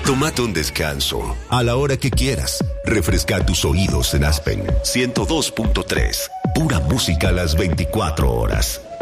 Tómate un descanso a la hora que quieras. Refresca tus oídos en Aspen 102.3. Pura música a las 24 horas.